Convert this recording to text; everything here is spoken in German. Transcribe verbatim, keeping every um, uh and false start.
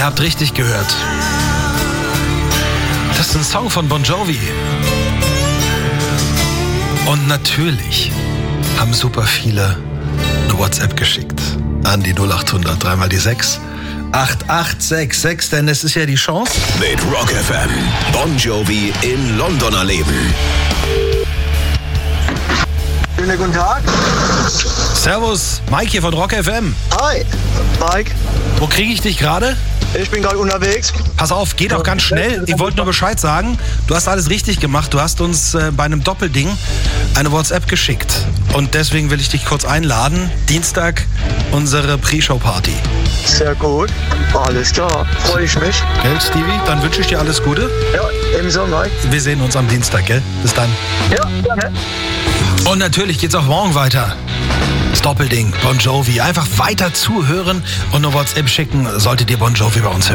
habt richtig gehört. Das ist ein Song von Bon Jovi. Und natürlich haben super viele eine WhatsApp geschickt an die null acht hundert, dreimal die sechs. acht acht sechs sechs, denn es ist ja die Chance. Mit Rock F M. Bon Jovi in London erleben. Schönen guten Tag. Servus, Mike hier von Rock F M. Hi, Mike. Wo kriege ich dich gerade? Ich bin gerade unterwegs. Pass auf, geht auch ganz schnell. Ich wollte nur Bescheid sagen, du hast alles richtig gemacht. Du hast uns äh, bei einem Doppelding eine WhatsApp geschickt. Und deswegen will ich dich kurz einladen. Dienstag unsere Pre-Show-Party. Sehr gut. Alles klar. Freue ich mich. Gell, Stevie? Dann wünsche ich dir alles Gute. Ja, ebenso, Mike. Wir sehen uns am Dienstag, gell? Bis dann. Ja, gerne. Und natürlich geht's auch morgen weiter. Das Doppelding, Bon Jovi. Einfach weiter zuhören und eine WhatsApp schicken, solltet ihr Bon Jovi bei uns hören.